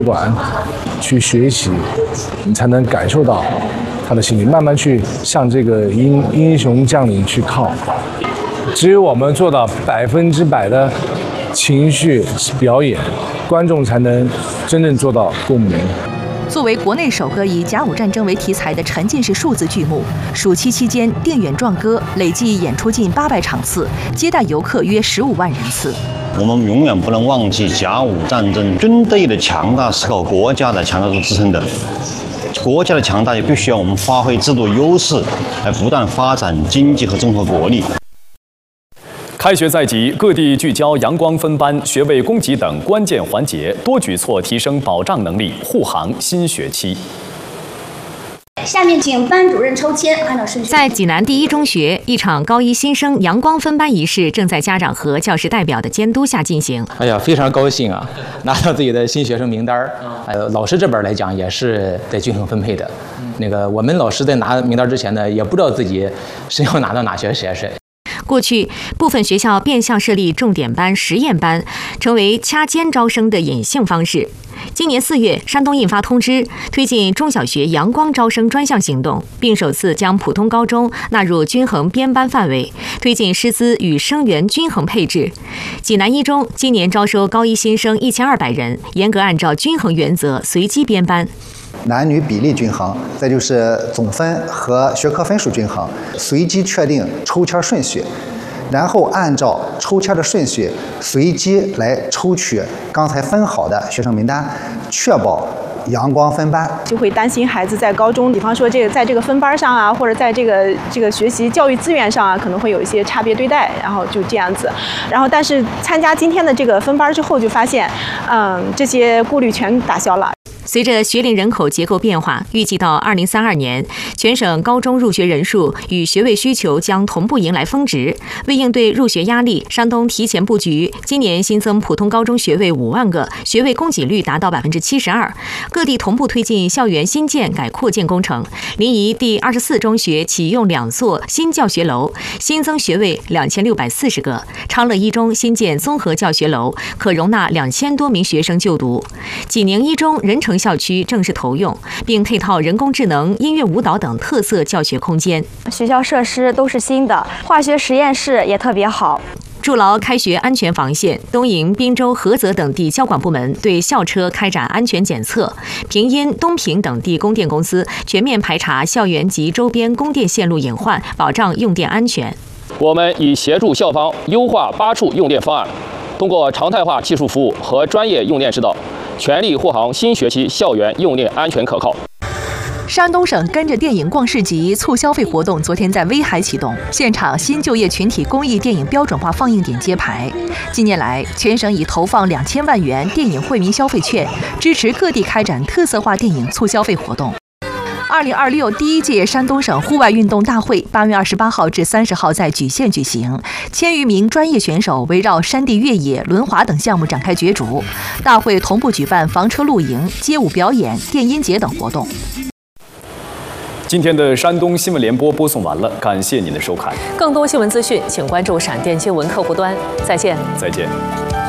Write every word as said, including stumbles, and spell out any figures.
短，去学习，你才能感受到他的心理，慢慢去向这个英英雄将领去靠。只有我们做到百分之百的情绪表演，观众才能真正做到共鸣。 作为国内首个以甲午战争为题材的沉浸式数字剧目，暑期期间电远壮歌累计演出近八百场次，接待游客约十五万人次。 我们永远不能忘记，甲午战争军队的强大是靠国家的强大做支撑的。国家的强大也必须要我们发挥制度优势，来不断发展经济和综合国力。 开学在即，各地聚焦阳光分班、学位供给等关键环节，多举措提升保障能力，护航新学期。 下面请班主任抽签，按照顺序。 在济南第一中学，一场高一新生阳光分班仪式正在家长和教师代表的监督下进行。 哎呀，非常高兴啊，拿到自己的新学生名单儿。呃，老师这边来讲也是在均衡分配的。那个我们老师在拿名单之前呢，也不知道自己谁要拿到哪些学生。 过去，部分学校变相设立重点班、实验班，成为掐尖招生的隐性方式。今年四月，山东印发通知，推进中小学阳光招生专项行动，并首次将普通高中纳入均衡编班范围，推进师资与生源均衡配置。济南一中今年招收高一新生一千二百人，严格按照均衡原则随机编班。 男女比例均衡，再就是总分和学科分数均衡，随机确定抽签顺序，然后按照抽签的顺序随机来抽取刚才分好的学生名单，确保阳光分班。 就会担心孩子在高中，比方说这个在这个分班上啊，或者在这个这个学习教育资源上啊，可能会有一些差别对待，然后就这样子。然后但是参加今天的这个分班之后，就发现，嗯，这些顾虑全打消了。 随着学龄人口结构变化，预计到二零三二年，全省高中入学人数与学位需求将同步迎来峰值。为应对入学压力，山东提前布局，今年新增普通高中学位五万个，学位供给率达到百分之七十二。各地同步推进校园新建改扩建工程。临沂第二十四中学启用两座新教学楼，新增学位两千六百四十个。昌乐一中新建综合教学楼，可容纳两千多名学生就读。济宁一中仁城校区正式投用，并配套人工智能、音乐舞蹈等特色教学空间。 学校设施都是新的，化学实验室也特别好。 筑牢开学安全防线，东营、滨州、菏泽等地交管部门对校车开展安全检测，平阴、东平等地供电公司全面排查校园及周边供电线路隐患，保障用电安全。 我们已协助校方优化八处用电方案，通过常态化技术服务和专业用电指导，全力护航新学期校园用电安全可靠。 山东省跟着电影逛市集促消费活动昨天在威海启动，现场新就业群体公益电影标准化放映点揭牌。近年来，全省已投放两千万元电影惠民消费券，支持各地开展特色化电影促消费活动。二零二六第一届山东省户外运动大会八月二十八号至三十号在莒县举行，千余名专业选手围绕山地越野、轮滑等项目展开角逐。大会同步举办房车露营、街舞表演、电音节等活动。 今天的山东新闻联播播送完了，感谢您的收看。 更多新闻资讯，请关注闪电新闻客户端。再见， 再见。